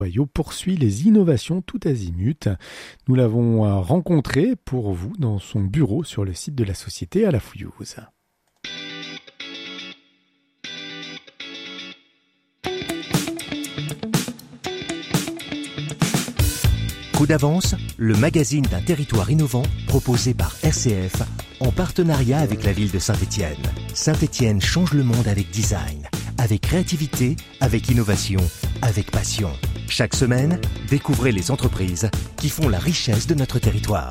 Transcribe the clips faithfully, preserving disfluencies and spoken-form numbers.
Joyaux poursuit les innovations tout azimut. Nous l'avons rencontré pour vous dans son bureau sur le site de la société à La Fouillouse. Coup d'avance, le magazine d'un territoire innovant proposé par R C F en partenariat avec la ville de Saint-Étienne. Saint-Étienne change le monde avec design, avec créativité, avec innovation, avec passion. Chaque semaine, découvrez les entreprises qui font la richesse de notre territoire.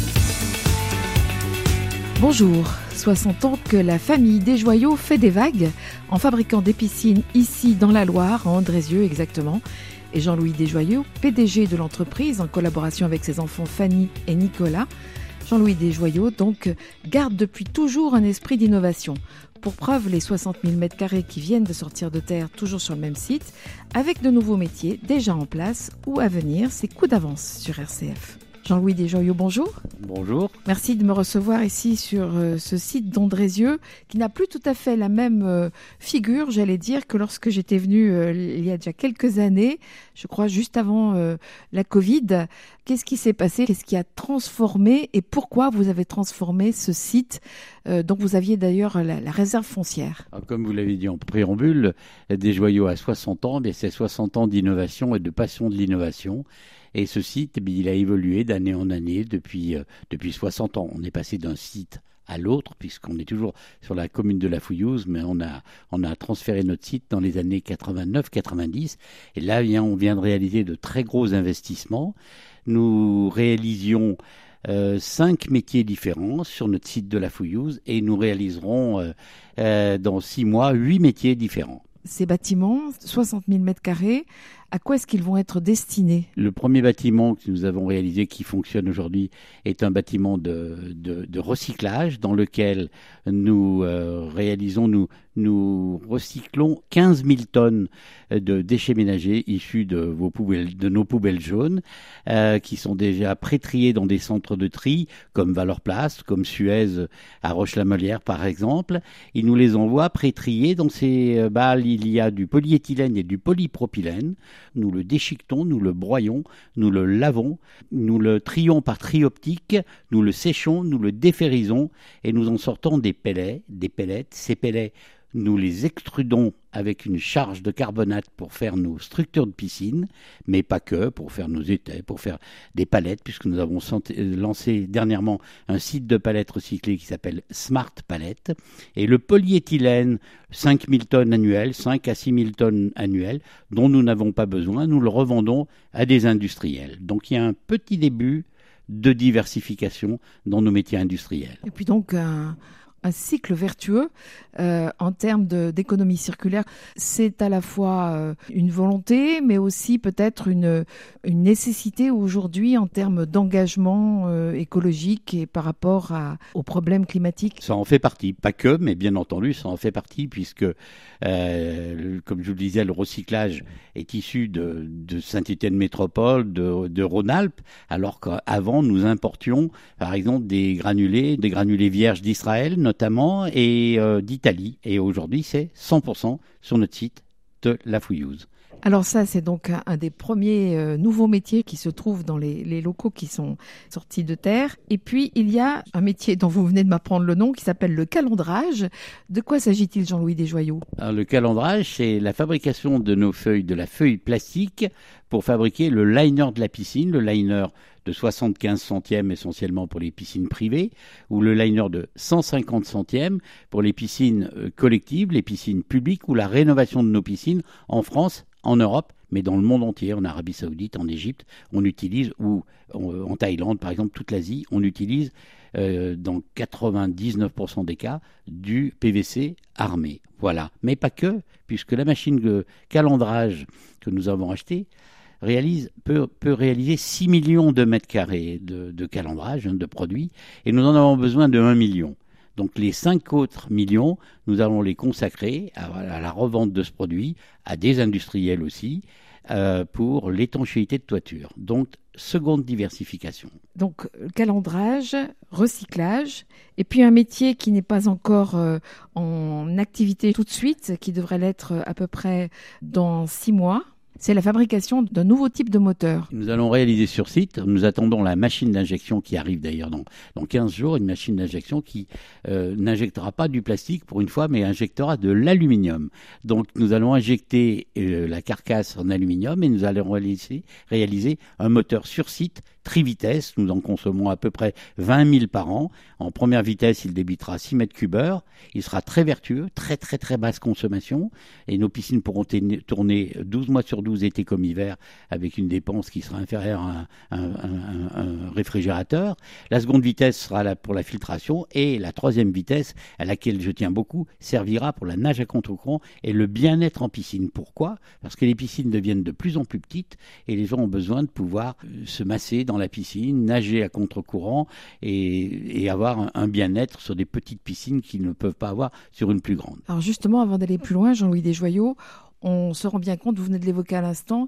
Bonjour, soixante ans que la famille Desjoyaux fait des vagues en fabriquant des piscines ici dans la Loire, à Andrézieux exactement. Et Jean-Louis Desjoyaux, P D G de l'entreprise, en collaboration avec ses enfants Fanny et Nicolas. Jean-Louis Desjoyaux, donc, garde depuis toujours un esprit d'innovation. Pour preuve, les soixante mille mètres carrés qui viennent de sortir de terre, toujours sur le même site, avec de nouveaux métiers déjà en place ou à venir, c'est Coup d'avance sur R C F. Jean-Louis Desjoyaux, bonjour. Bonjour. Merci de me recevoir ici sur euh, ce site d'Andrézieux qui n'a plus tout à fait la même euh, figure, j'allais dire, que lorsque j'étais venue euh, il y a déjà quelques années, je crois juste avant euh, la Covid. Qu'est-ce qui s'est passé? Qu'est-ce qui a transformé et pourquoi vous avez transformé ce site euh, dont vous aviez d'ailleurs la, la réserve foncière? Alors, comme vous l'avez dit en préambule, Desjoyaux a soixante ans, mais c'est soixante ans d'innovation et de passion de l'innovation. Et ce site, il a évolué d'année en année depuis, euh, depuis soixante ans. On est passé d'un site à l'autre, puisqu'on est toujours sur la commune de La Fouillouse, mais on a, on a transféré notre site dans les années quatre-vingt-neuf quatre-vingt-dix. Et là, on vient de réaliser de très gros investissements. Nous réalisions euh, cinq métiers différents sur notre site de La Fouillouse et nous réaliserons euh, euh, dans six mois huit métiers différents. Ces bâtiments, soixante mille mètres carrés, à quoi est-ce qu'ils vont être destinés? Le premier bâtiment que nous avons réalisé qui fonctionne aujourd'hui est un bâtiment de, de, de recyclage dans lequel nous euh, réalisons, nous, nous recyclons quinze mille tonnes de déchets ménagers issus de, vos poubelles, de nos poubelles jaunes euh, qui sont déjà pré-triés dans des centres de tri comme Valorplast, comme Suez à Roche-la-Molière par exemple. Ils nous les envoient pré-triés. Dans ces balles, il y a du polyéthylène et du polypropylène. Nous le déchiquetons, nous le broyons, nous le lavons, nous le trions par tri optique, nous le séchons, nous le déferrisons et nous en sortons des pellets, des pellets. Ces pellets, nous les extrudons avec une charge de carbonate pour faire nos structures de piscine, mais pas que, pour faire nos étais, pour faire des palettes, puisque nous avons lancé dernièrement un site de palettes recyclées qui s'appelle Smart Palette. Et le polyéthylène, cinq mille tonnes annuelles, cinq à six mille tonnes annuelles, dont nous n'avons pas besoin, nous le revendons à des industriels. Donc il y a un petit début de diversification dans nos métiers industriels. Et puis donc un... un cycle vertueux euh, en termes de, d'économie circulaire. C'est à la fois euh, une volonté, mais aussi peut-être une, une nécessité aujourd'hui en termes d'engagement euh, écologique et par rapport à, aux problèmes climatiques. Ça en fait partie, pas que, mais bien entendu, ça en fait partie puisque, euh, comme je vous le disais, le recyclage est issu de, de Saint-Étienne Métropole, de, de Rhône-Alpes, alors qu'avant nous importions, par exemple, des granulés, des granulés vierges d'Israël, notamment, et euh, d'Italie. Et aujourd'hui, c'est cent pour cent sur notre site de La Fouillouse. Alors ça, c'est donc un, un des premiers euh, nouveaux métiers qui se trouvent dans les, les locaux qui sont sortis de terre. Et puis, il y a un métier dont vous venez de m'apprendre le nom qui s'appelle le calendrage. De quoi s'agit-il, Jean-Louis Desjoyaux? Alors, le calendrage, c'est la fabrication de nos feuilles, de la feuille plastique pour fabriquer le liner de la piscine, le liner de soixante-quinze centièmes essentiellement pour les piscines privées, ou le liner de cent cinquante centièmes pour les piscines collectives, les piscines publiques, ou la rénovation de nos piscines en France, en Europe, mais dans le monde entier, en Arabie Saoudite, en Égypte, on utilise, ou en Thaïlande par exemple, toute l'Asie, on utilise euh, dans quatre-vingt-dix-neuf pour cent des cas du P V C armé. Voilà, mais pas que, puisque la machine de calendrage que nous avons achetée réalise, peut, peut réaliser six millions de mètres carrés de, de calendrage, hein, de produits, et nous en avons besoin de un million. Donc les cinq autres millions, nous allons les consacrer à, à la revente de ce produit, à des industriels aussi, euh, pour l'étanchéité de toiture. Donc, seconde diversification. Donc, calendrage, recyclage, et puis un métier qui n'est pas encore euh, en activité tout de suite, qui devrait l'être à peu près dans six mois. C'est la fabrication d'un nouveau type de moteur. Nous allons réaliser sur site, nous attendons la machine d'injection qui arrive d'ailleurs dans, dans quinze jours, une machine d'injection qui euh, n'injectera pas du plastique pour une fois, mais injectera de l'aluminium. Donc nous allons injecter euh, la carcasse en aluminium et nous allons réaliser, réaliser un moteur sur site trivitesse. Nous en consommons à peu près vingt mille par an. En première vitesse, il débitera six mètres cubes heure. Il sera très vertueux, très très très basse consommation. Et nos piscines pourront t- tourner douze mois sur douze, été comme hiver, avec une dépense qui sera inférieure à un, un, un, un réfrigérateur. La seconde vitesse sera là pour la filtration. Et la troisième vitesse, à laquelle je tiens beaucoup, servira pour la nage à contre-courant et le bien-être en piscine. Pourquoi ? Parce que les piscines deviennent de plus en plus petites et les gens ont besoin de pouvoir se masser dans la piscine, nager à contre-courant et, et avoir un, un bien-être sur des petites piscines qu'ils ne peuvent pas avoir sur une plus grande. Alors justement, avant d'aller plus loin, Jean-Louis Desjoyaux, on se rend bien compte, vous venez de l'évoquer à l'instant,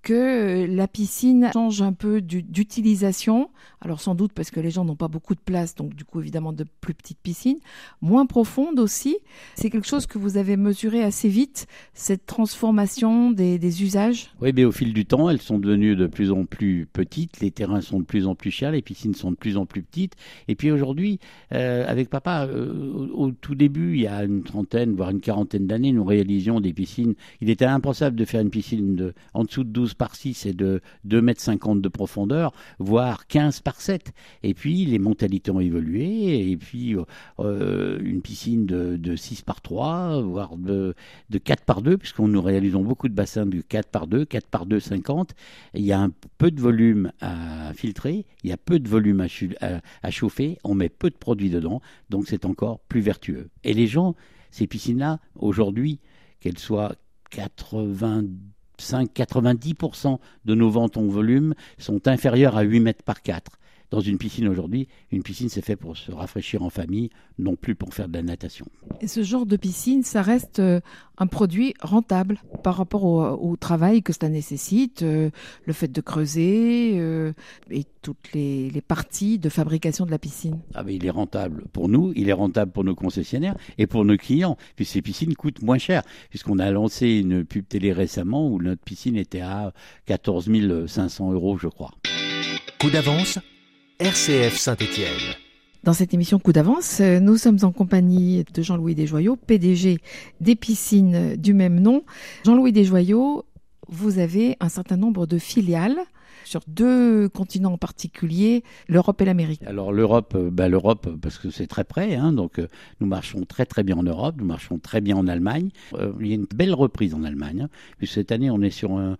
que la piscine change un peu d'utilisation. Alors sans doute parce que les gens n'ont pas beaucoup de place, donc du coup évidemment de plus petites piscines, moins profondes aussi. C'est quelque chose que vous avez mesuré assez vite, cette transformation des, des usages. Oui, mais au fil du temps, elles sont devenues de plus en plus petites, les terrains sont de plus en plus chers, les piscines sont de plus en plus petites. Et puis aujourd'hui, euh, avec papa, euh, au, au tout début, il y a une trentaine, voire une quarantaine d'années, nous réalisions des piscines. Il était impensable de faire une piscine de, en dessous de douze par six et de deux mètres cinquante de profondeur, voire quinze par sept. Et puis, les mentalités ont évolué, et puis euh, une piscine de, de six par trois, voire de, de quatre par deux, puisqu'on nous réalisons beaucoup de bassins du quatre par deux, quatre par deux, cinquante. Il y a un peu de volume à filtrer, il y a peu de volume à, chu- à, à chauffer, on met peu de produits dedans, donc c'est encore plus vertueux. Et les gens, ces piscines-là, aujourd'hui, qu'elles soient quatre-vingt-cinq à quatre-vingt-dix pour cent de nos ventes en volume sont inférieures à huit mètres par quatre. Dans une piscine aujourd'hui, une piscine c'est fait pour se rafraîchir en famille, non plus pour faire de la natation. Et ce genre de piscine, ça reste un produit rentable par rapport au, au travail que cela nécessite, euh, le fait de creuser euh, et toutes les, les parties de fabrication de la piscine. Ah mais il est rentable pour nous, il est rentable pour nos concessionnaires et pour nos clients, puis ces piscines coûtent moins cher, puisqu'on a lancé une pub télé récemment où notre piscine était à quatorze mille cinq cents euros, je crois. Coup d'avance, R C F Saint-Étienne. Dans cette émission Coup d'avance, nous sommes en compagnie de Jean-Louis Desjoyaux, P D G des piscines du même nom. Jean-Louis Desjoyaux, vous avez un certain nombre de filiales sur deux continents en particulier, l'Europe et l'Amérique. Alors l'Europe, bah, l'Europe parce que c'est très près, hein, donc euh, nous marchons très très bien en Europe, nous marchons très bien en Allemagne. Euh, il y a une belle reprise en Allemagne. Hein, puis cette année, on est sur un,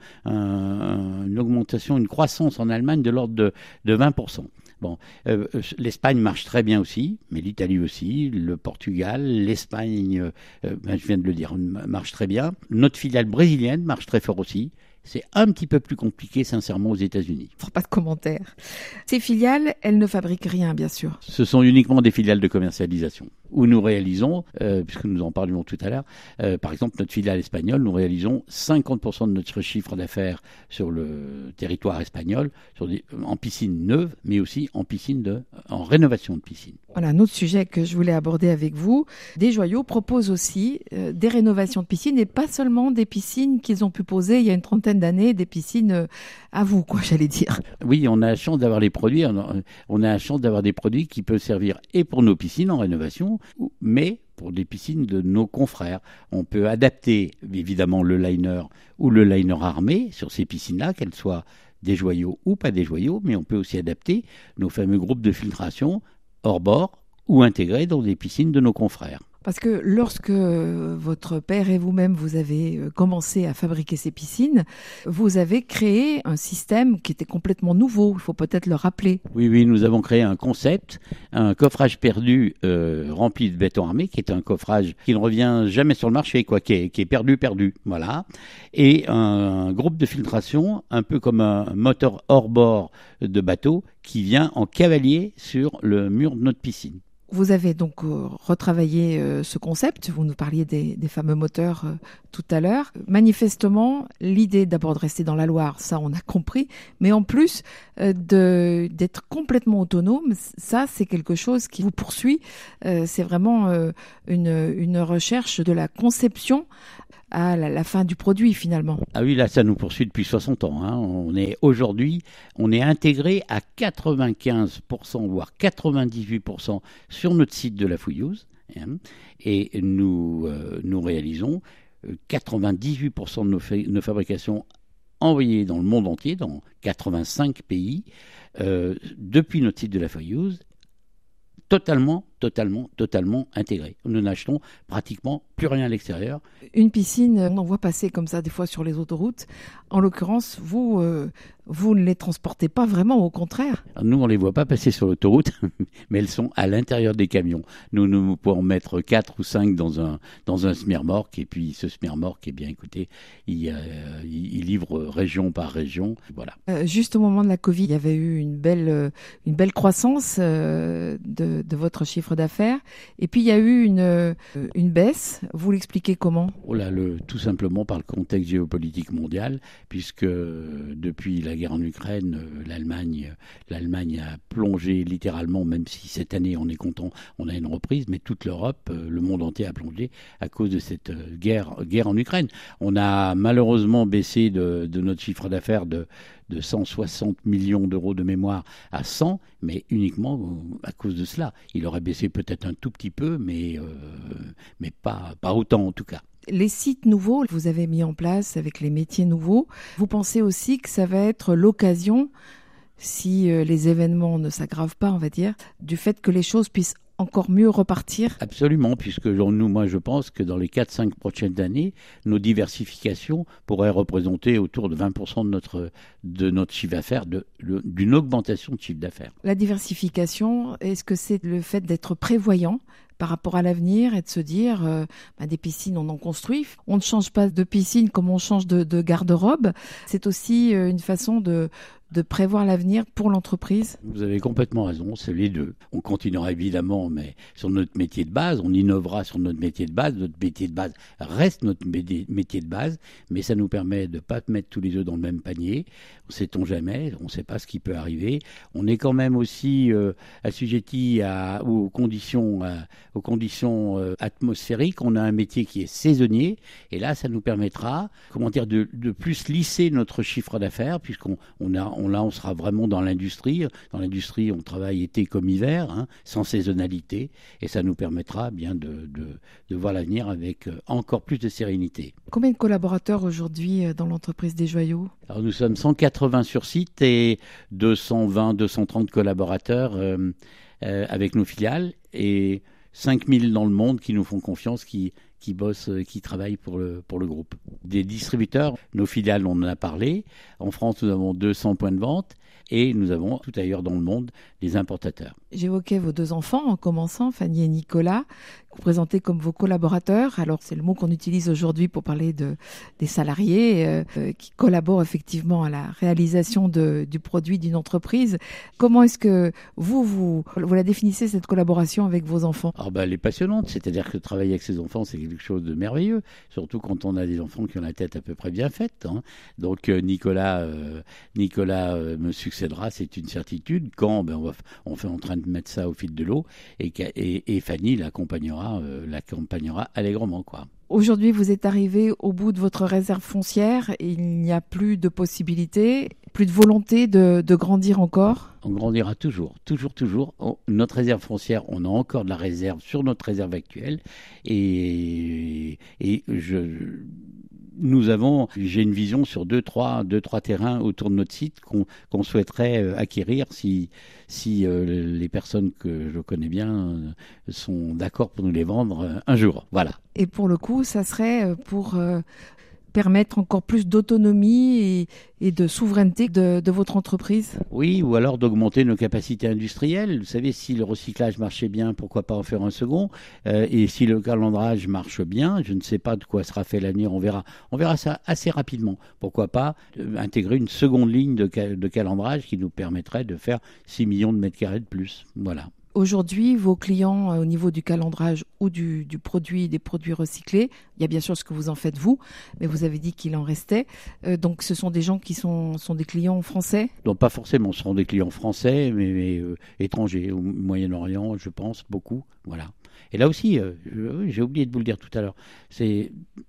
un, une augmentation, une croissance en Allemagne de l'ordre de, de vingt pour cent. Bon, euh, l'Espagne marche très bien aussi, mais l'Italie aussi, le Portugal, l'Espagne, euh, ben, je viens de le dire, marche très bien. Notre filiale brésilienne marche très fort aussi. C'est un petit peu plus compliqué, sincèrement, aux États-Unis. Pas de commentaires. Ces filiales, elles ne fabriquent rien, bien sûr. Ce sont uniquement des filiales de commercialisation où nous réalisons, euh, puisque nous en parlions tout à l'heure, euh, par exemple, notre filiale espagnole, nous réalisons cinquante pour cent de notre chiffre d'affaires sur le territoire espagnol, sur des, en piscine neuve, mais aussi en piscine de, en rénovation de piscine. Voilà, un autre sujet que je voulais aborder avec vous. Desjoyaux propose aussi euh, des rénovations de piscines, et pas seulement des piscines qu'ils ont pu poser il y a une trentaine d'années, des piscines euh, à vous, quoi, j'allais dire. Oui, on a la chance d'avoir les produits, on a, on a la chance d'avoir des produits qui peuvent servir et pour nos piscines en rénovation, mais pour des piscines de nos confrères. On peut adapter évidemment le liner ou le liner armé sur ces piscines-là, qu'elles soient Desjoyaux ou pas Desjoyaux, mais on peut aussi adapter nos fameux groupes de filtration hors bord ou intégrés dans des piscines de nos confrères. Parce que lorsque votre père et vous-même, vous avez commencé à fabriquer ces piscines, vous avez créé un système qui était complètement nouveau. Il faut peut-être le rappeler. Oui, oui, nous avons créé un concept, un coffrage perdu euh, rempli de béton armé, qui est un coffrage qui ne revient jamais sur le marché, quoi, qui est, qui est perdu, perdu, voilà. Et un, un groupe de filtration, un peu comme un moteur hors-bord de bateau, qui vient en cavalier sur le mur de notre piscine. Vous avez donc euh, retravaillé euh, ce concept, vous nous parliez des, des fameux moteurs euh, tout à l'heure. Manifestement, l'idée d'abord de rester dans la Loire, ça on a compris, mais en plus euh, de, d'être complètement autonome, ça c'est quelque chose qui vous poursuit. Euh, c'est vraiment euh, une, une recherche de la conception à la, la fin du produit finalement. Ah oui, là, ça nous poursuit depuis soixante ans. Hein. On est aujourd'hui, on est intégré à quatre-vingt-quinze pour cent, voire quatre-vingt-dix-huit pour cent sur notre site de la Fouilleuse. Hein, et nous, euh, nous réalisons quatre-vingt-dix-huit pour cent de nos, fa- nos fabrications envoyées dans le monde entier, dans quatre-vingt-cinq pays, euh, depuis notre site de la Fouilleuse, totalement, totalement, totalement intégré. Nous n'achetons pratiquement plus rien à l'extérieur. Une piscine, on en voit passer comme ça des fois sur les autoroutes. En l'occurrence, vous, euh, vous ne les transportez pas vraiment, au contraire. Alors nous, on ne les voit pas passer sur l'autoroute, mais elles sont à l'intérieur des camions. Nous, nous pouvons mettre quatre ou cinq dans un, dans un semi-remorque, et puis ce semi-remorque, eh bien, écoutez, il, euh, il, il livre région par région. Voilà. Euh, juste au moment de la Covid, il y avait eu une belle, euh, une belle croissance euh, de, de votre chiffre d'affaires. Et puis, il y a eu une, euh, une baisse. Vous l'expliquez comment ? Oh là, le, tout simplement par le contexte géopolitique mondial, puisque euh, depuis la guerre en Ukraine, euh, l'Allemagne, l'Allemagne a plongé littéralement, même si cette année on est content, on a une reprise, mais toute l'Europe, euh, le monde entier a plongé à cause de cette euh, guerre, guerre en Ukraine. On a malheureusement baissé de, de notre chiffre d'affaires de, de cent soixante millions d'euros de mémoire à cent, mais uniquement à cause de cela. Il aurait baissé peut-être un tout petit peu, mais, euh, mais pas, pas autant en tout cas. Les sites nouveaux que vous avez mis en place avec les métiers nouveaux, vous pensez aussi que ça va être l'occasion, si les événements ne s'aggravent pas, on va dire, du fait que les choses puissent encore mieux repartir ? Absolument, puisque nous, moi je pense que dans les quatre cinq prochaines années, nos diversifications pourraient représenter autour de vingt pour cent de notre, de notre chiffre d'affaires, de, de, d'une augmentation de chiffre d'affaires. La diversification, est-ce que c'est le fait d'être prévoyant par rapport à l'avenir et de se dire euh, bah, des piscines on en construit, on ne change pas de piscine comme on change de, de garde-robe, c'est aussi euh, une façon de, de prévoir l'avenir pour l'entreprise? Vous avez complètement raison, c'est les deux. On continuera évidemment mais sur notre métier de base, on innovera sur notre métier de base, notre métier de base reste notre métier de base, mais ça nous permet de ne pas mettre tous les œufs dans le même panier, on ne sait-on jamais, on ne sait pas ce qui peut arriver. On est quand même aussi euh, assujetti à, aux conditions, à, aux conditions euh, atmosphériques, on a un métier qui est saisonnier, et là ça nous permettra comment dire, de, de plus lisser notre chiffre d'affaires, puisqu'on on a, on, là on sera vraiment dans l'industrie, dans l'industrie on travaille été comme hiver, hein, sans saisonnalité, et ça nous permettra bien de, de, de voir l'avenir avec encore plus de sérénité. Combien de collaborateurs aujourd'hui dans l'entreprise des joyaux ? Alors nous sommes cent quatre-vingts sur site et deux cent vingt à deux cent trente collaborateurs euh, euh, avec nos filiales et cinq mille dans le monde qui nous font confiance, qui, qui bossent, qui travaillent pour le, pour le groupe. Des distributeurs, nos filiales, on en a parlé. En France, nous avons deux cents points de vente et nous avons tout ailleurs dans le monde des importateurs. J'évoquais vos deux enfants en commençant, Fanny et Nicolas, que vous présentez comme vos collaborateurs. Alors c'est le mot qu'on utilise aujourd'hui pour parler de, des salariés euh, qui collaborent effectivement à la réalisation de, du produit d'une entreprise. Comment est-ce que vous, vous, vous la définissez cette collaboration avec vos enfants ? Alors ben, elle est passionnante, c'est-à-dire que travailler avec ses enfants c'est quelque chose de merveilleux, surtout quand on a des enfants qui ont la tête à peu près bien faite. Hein. Donc euh, Nicolas, euh, Nicolas euh, me succédera, c'est une certitude. Quand ben, on, va, on fait en train de mettre ça au fil de l'eau et, et, et Fanny l'accompagnera, euh, l'accompagnera allègrement, quoi. Aujourd'hui, vous êtes arrivé au bout de votre réserve foncière et il n'y a plus de possibilité, plus de volonté de, de grandir encore ? On grandira toujours, toujours, toujours. On, notre réserve foncière, on a encore de la réserve sur notre réserve actuelle et, et je... Nous avons, j'ai une vision sur deux, trois, deux, trois terrains autour de notre site qu'on, qu'on souhaiterait euh, acquérir si, si euh, les personnes que je connais bien euh, sont d'accord pour nous les vendre euh, un jour. Voilà. Et pour le coup, ça serait pour euh, permettre encore plus d'autonomie et, et de souveraineté de, de votre entreprise ? Oui, ou alors d'augmenter nos capacités industrielles. Vous savez, si le recyclage marchait bien, pourquoi pas en faire un second ? euh, Et si le calendrage marche bien, je ne sais pas de quoi sera fait l'avenir, on verra. On verra ça assez rapidement. Pourquoi pas euh, intégrer une seconde ligne de, de calendrage qui nous permettrait de faire six millions de mètres carrés de plus. Voilà. Aujourd'hui, vos clients, euh, au niveau du calendrage ou du, du produit, des produits recyclés, il y a bien sûr ce que vous en faites vous, mais vous avez dit qu'il en restait. Euh, donc, ce sont des gens qui sont, sont des clients français ? Donc, pas forcément, ce seront des clients français, mais, mais euh, étrangers, au Moyen-Orient, je pense, beaucoup. Voilà. Et là aussi, euh, j'ai oublié de vous le dire tout à l'heure, c'est...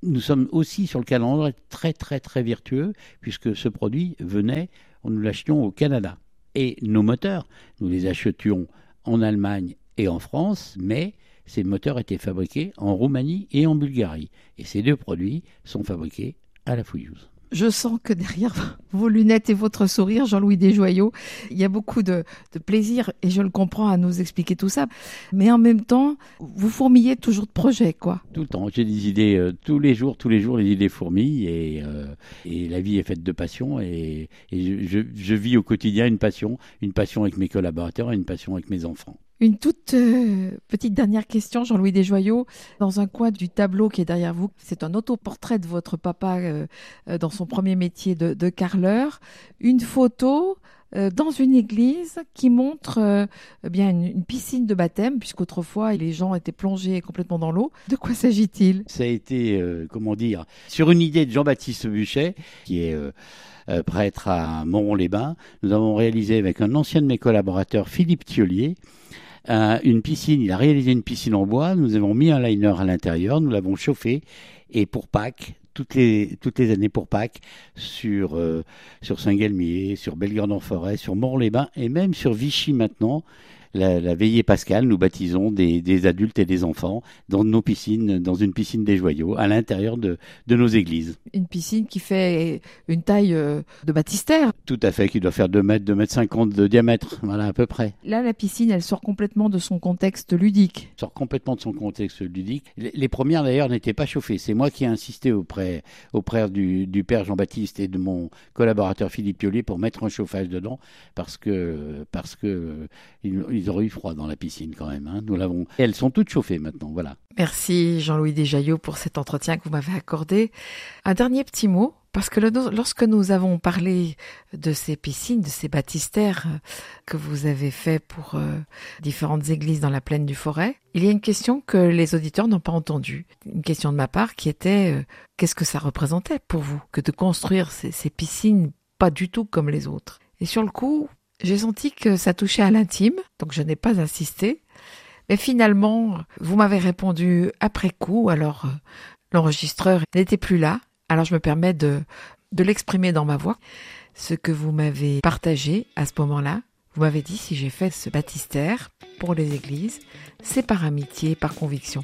nous sommes aussi sur le calendrier très très très vertueux, puisque ce produit venait, nous l'achetions au Canada. Et nos moteurs, nous les achetions en Allemagne et en France, mais ces moteurs étaient fabriqués en Roumanie et en Bulgarie. Et ces deux produits sont fabriqués à la fouilleuse. Je sens que derrière vos lunettes et votre sourire, Jean-Louis Desjoyaux, il y a beaucoup de, de plaisir, et je le comprends, à nous expliquer tout ça. Mais en même temps, vous fourmillez toujours de projets, quoi. Tout le temps. J'ai des idées euh, tous les jours, tous les jours, les idées fourmillent, et, euh, et la vie est faite de passion, et, et je, je, je vis au quotidien une passion, une passion avec mes collaborateurs et une passion avec mes enfants. Une toute euh, petite dernière question, Jean-Louis Desjoyaux. Dans un coin du tableau qui est derrière vous, c'est un autoportrait de votre papa euh, euh, dans son premier métier de, de carreleur. Une photo euh, dans une église qui montre euh, bien une, une piscine de baptême, puisqu'autrefois les gens étaient plongés complètement dans l'eau. De quoi s'agit-il ? Ça a été, euh, comment dire, sur une idée de Jean-Baptiste Buchet, qui est... Euh, Euh, prêtre à Montron-les-Bains. Nous avons réalisé avec un ancien de mes collaborateurs, Philippe Thiollier, euh, une piscine. Il a réalisé une piscine en bois. Nous avons mis un liner à l'intérieur. Nous l'avons chauffé. Et pour Pâques, toutes les, toutes les années pour Pâques, sur, euh, sur Saint-Galmier, sur Bellegarde-en-Forêt, sur Montron-les-Bains et même sur Vichy maintenant, La, la veillée pascale, nous baptisons des, des adultes et des enfants dans nos piscines, dans une piscine des Joyaux, à l'intérieur de, de nos églises. Une piscine qui fait une taille euh, de baptistère. Tout à fait, qui doit faire deux mètres, deux mètres cinquante de diamètre, voilà à peu près. Là, la piscine, elle sort complètement de son contexte ludique. Sort complètement de son contexte ludique. Les, les premières d'ailleurs n'étaient pas chauffées. C'est moi qui ai insisté auprès, auprès du, du père Jean-Baptiste et de mon collaborateur Philippe Thiollier pour mettre un chauffage dedans, parce que, parce que ils, ils auraient eu froid dans la piscine quand même. Hein. Nous l'avons. Et elles sont toutes chauffées maintenant, voilà. Merci Jean-Louis Desjoyaux pour cet entretien que vous m'avez accordé. Un dernier petit mot, parce que le, lorsque nous avons parlé de ces piscines, de ces baptistères que vous avez fait pour euh, différentes églises dans la plaine du Forêt, il y a une question que les auditeurs n'ont pas entendue. Une question de ma part qui était euh, qu'est-ce que ça représentait pour vous que de construire ces, ces piscines pas du tout comme les autres. Et sur le coup, j'ai senti que ça touchait à l'intime, donc je n'ai pas insisté. Mais finalement, vous m'avez répondu après coup, alors euh, l'enregistreur n'était plus là. Alors je me permets de, de l'exprimer dans ma voix. Ce que vous m'avez partagé à ce moment-là, vous m'avez dit si j'ai fait ce baptistère pour les églises, c'est par amitié, par conviction.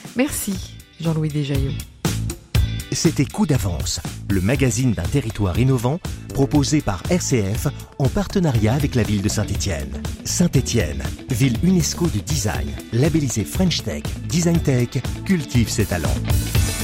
Merci Jean-Louis Desjoyaux. C'était Coup d'avance, le magazine d'un territoire innovant proposé par R C F en partenariat avec la ville de Saint-Étienne. Saint-Étienne, ville UNESCO du design, labellisée French Tech, Design Tech, cultive ses talents.